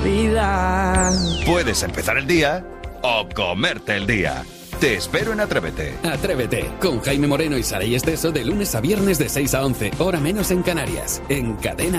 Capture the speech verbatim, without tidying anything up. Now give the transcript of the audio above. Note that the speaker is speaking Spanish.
vida. Puedes empezar el día o comerte el día. Te espero en Atrévete. Atrévete, con Jaime Moreno y Saray Esteso de lunes a viernes de seis a once, hora menos en Canarias, en Cadena